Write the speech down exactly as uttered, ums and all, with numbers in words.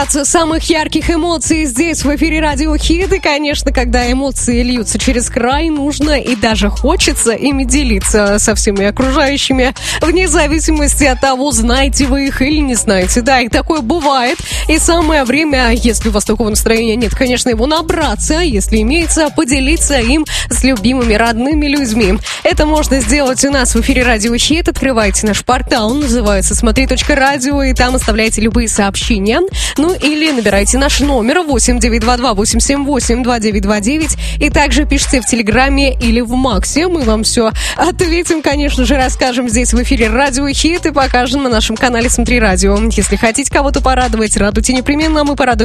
набраться самых ярких эмоций здесь, в эфире Радио Хит. И, конечно, когда эмоции льются через край, нужно и даже хочется ими делиться со всеми окружающими, вне зависимости от того, знаете вы их или не знаете. Да, и такое бывает. И самое время, если у вас такого настроения нет, конечно, его набраться, а если имеется, поделиться им с любимыми, родными людьми. Это можно сделать у нас в эфире Радио Хит. Открывайте наш портал, называется смотри точка радио, и там оставляйте любые сообщения. Ну или набирайте наш номер восемь девятьсот двадцать два восемьсот семьдесят восемь двадцать девять двадцать девять. И также пишите в Телеграме или в Максе. Мы вам все ответим, конечно же, расскажем здесь в эфире Радио Хит и покажем на нашем канале Смотри Радио. Если хотите кого-то порадовать, радуйте непременно, мы порадуем